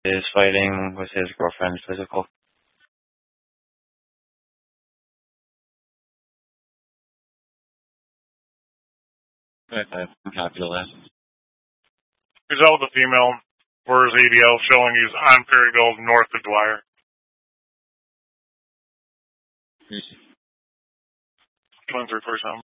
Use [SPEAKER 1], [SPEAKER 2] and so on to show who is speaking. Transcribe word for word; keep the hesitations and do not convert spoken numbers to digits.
[SPEAKER 1] is fighting with his girlfriend physical. I'm happy to listen.
[SPEAKER 2] He's out with a female for his A D L showing he's on Perryville north of Dwyer. twenty-three forty-seven.